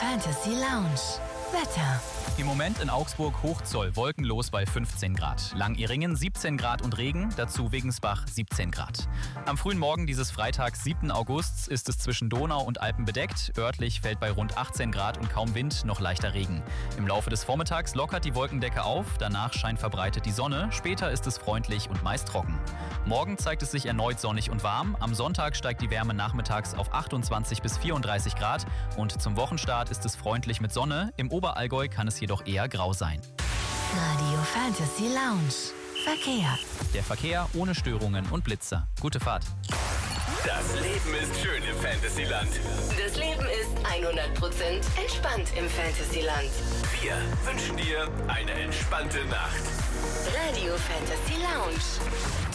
Fantasy Lounge. Wetter. Im Moment in Augsburg Hochzoll, wolkenlos bei 15 Grad. Langieringen 17 Grad und Regen, dazu Wegensbach 17 Grad. Am frühen Morgen dieses Freitags, 7. August, ist es zwischen Donau und Alpen bedeckt. Örtlich fällt bei rund 18 Grad und kaum Wind noch leichter Regen. Im Laufe des Vormittags lockert die Wolkendecke auf, danach scheint verbreitet die Sonne, später ist es freundlich und meist trocken. Morgen zeigt es sich erneut sonnig und warm. Am Sonntag steigt die Wärme nachmittags auf 28 bis 34 Grad und zum Wochenstart ist es freundlich mit Sonne. Im Oberallgäu kann es jedoch eher grau sein. Radio Fantasy Lounge. Verkehr. Der Verkehr ohne Störungen und Blitzer. Gute Fahrt. Das Leben ist schön im Fantasyland. Das Leben ist 100% entspannt im Fantasyland. Wir wünschen dir eine entspannte Nacht. Radio Fantasy Lounge.